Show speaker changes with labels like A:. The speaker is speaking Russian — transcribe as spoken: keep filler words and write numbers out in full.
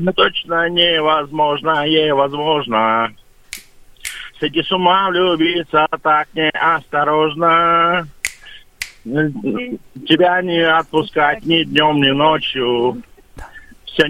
A: Ну, точно невозможно, невозможно. Сойти с ума, влюбиться так неосторожно. Тебя не отпускать ни днем, ни ночью.